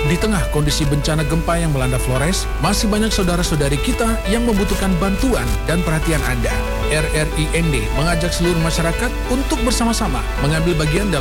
Di tengah kondisi bencana gempa yang melanda Flores, masih banyak saudara-saudari kita yang membutuhkan bantuan dan perhatian Anda. RRIND mengajak seluruh masyarakat untuk bersama-sama mengambil bagian dalam